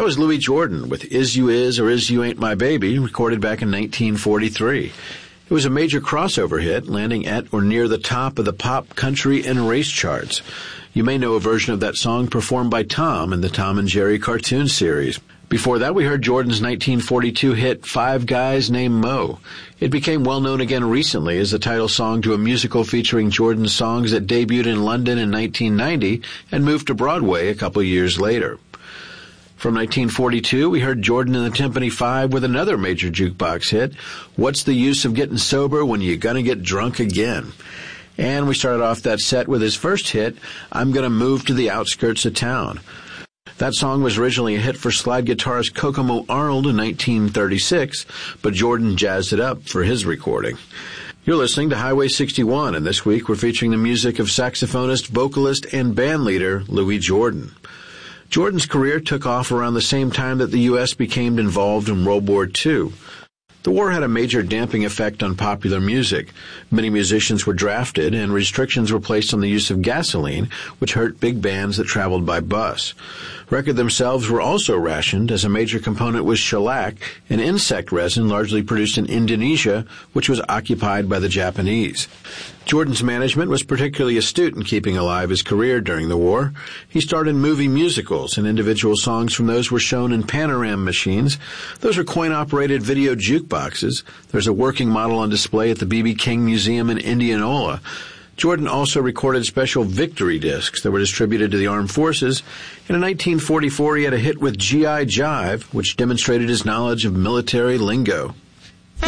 was Louis Jordan with Is You Is or Is You Ain't My Baby, recorded back in 1943. It was a major crossover hit, landing at or near the top of the pop, country, and race charts. You may know a version of that song performed by Tom in the Tom and Jerry cartoon series. Before that, we heard Jordan's 1942 hit, Five Guys Named Mo. It became well known again recently as the title song to a musical featuring Jordan's songs that debuted in London in 1990 and moved to Broadway a couple years later. From 1942, we heard Jordan and the Tympany Five with another major jukebox hit, What's the Use of Getting Sober When You're Gonna Get Drunk Again? And we started off that set with his first hit, I'm Gonna Move to the Outskirts of Town. That song was originally a hit for slide guitarist Kokomo Arnold in 1936, but Jordan jazzed it up for his recording. You're listening to Highway 61, and this week we're featuring the music of saxophonist, vocalist, and bandleader Louis Jordan. Jordan's career took off around the same time that the U.S. became involved in World War II. The war had a major damping effect on popular music. Many musicians were drafted, and restrictions were placed on the use of gasoline, which hurt big bands that traveled by bus. Records themselves were also rationed, as a major component was shellac, an insect resin largely produced in Indonesia, which was occupied by the Japanese. Jordan's management was particularly astute in keeping alive his career during the war. He starred in movie musicals, and individual songs from those were shown in Panoram machines. Those are coin-operated video jukeboxes. There's a working model on display at the B.B. King Museum in Indianola. Jordan also recorded special victory discs that were distributed to the armed forces. And in 1944, he had a hit with G.I. Jive, which demonstrated his knowledge of military lingo.